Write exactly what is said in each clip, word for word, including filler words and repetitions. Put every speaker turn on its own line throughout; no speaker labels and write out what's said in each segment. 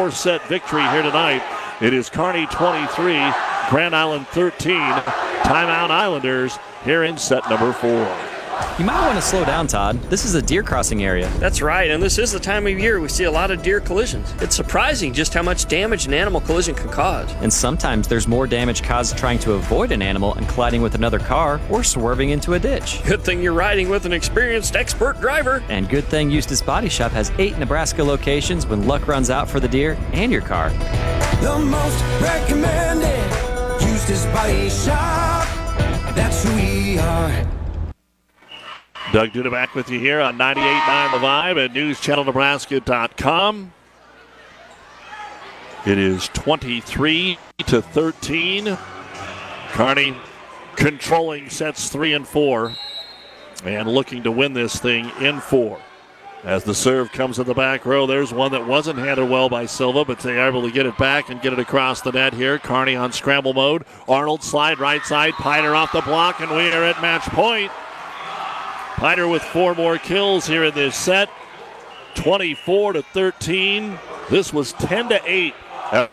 four-set victory here tonight. It is Kearney twenty-three, Grand Island thirteen. Timeout Islanders here in set number four.
You might want to slow down, Todd. This is a deer crossing area.
That's right, and this is the time of year we see a lot of deer collisions. It's surprising just how much damage an animal collision can cause.
And sometimes there's more damage caused trying to avoid an animal and colliding with another car or swerving into a ditch.
Good thing you're riding with an experienced expert driver.
And good thing Eustis Body Shop has eight Nebraska locations when luck runs out for the deer and your car.
The most recommended Eustis Body Shop. That's who we are.
Doug Duda back with you here on ninety-eight point nine The Vibe at news channel nebraska dot com. It is twenty-three to thirteen. Kearney controlling sets three and four and looking to win this thing in four. As the serve comes in the back row, there's one that wasn't handled well by Silva, but they are able to get it back and get it across the net here. Kearney on scramble mode. Arnold slide right side. Piner off the block, and we are at match point. Piner with four more kills here in this set. twenty-four to thirteen. This was ten to eight. Uh,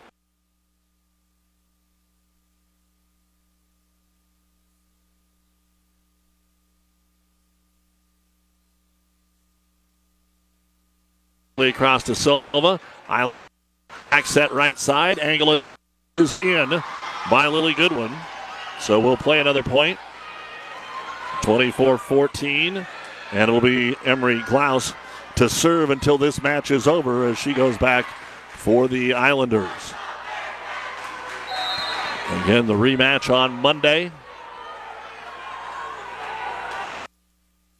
across to Silva. Back set right side. Angle is in by Lily Goodwin. So we'll play another point. twenty-four fourteen, and it will be Emery Klaus to serve until this match is over as she goes back for the Islanders. Again, the rematch on Monday.